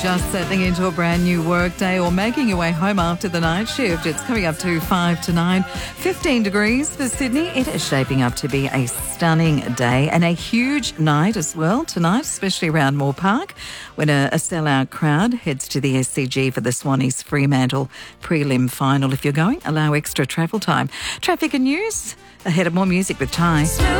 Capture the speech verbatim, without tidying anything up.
Just settling into a brand new work day or making your way home after the night shift. It's coming up to five to nine. fifteen degrees for Sydney. It is shaping up to be a stunning day and a huge night as well tonight, especially around Moore Park, when a, a sellout crowd heads to the S C G for the Swannies Fremantle prelim final. If you're going, allow extra travel time. Traffic and news ahead of more music with Ty.